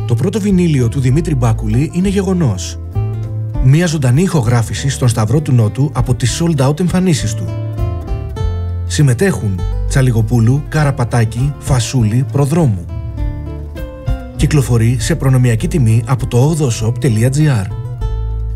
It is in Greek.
Το πρώτο βινίλιο του Δημήτρη Μπάκουλη είναι γεγονός. Μια ζωντανή ηχογράφηση στον Σταυρό του Νότου από τις sold out εμφανίσεις του. Συμμετέχουν Τσαλιγοπούλου, Καραπατάκη, Φασούλη, Προδρόμου. Κυκλοφορεί σε προνομιακή τιμή από το 8shop.gr.